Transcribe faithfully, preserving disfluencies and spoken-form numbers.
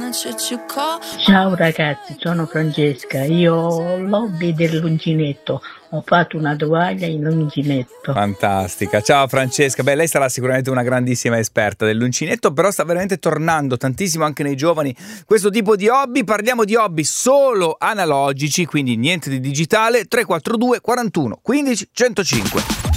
Ciao ragazzi, sono Francesca, io ho l'hobby dell'uncinetto, ho fatto una tovaglia in uncinetto. Fantastica, ciao Francesca, beh lei sarà sicuramente una grandissima esperta dell'uncinetto, però sta veramente tornando tantissimo anche nei giovani questo tipo di hobby. Parliamo di hobby solo analogici, quindi niente di digitale. Tre quattro due quarantuno quindici centocinque.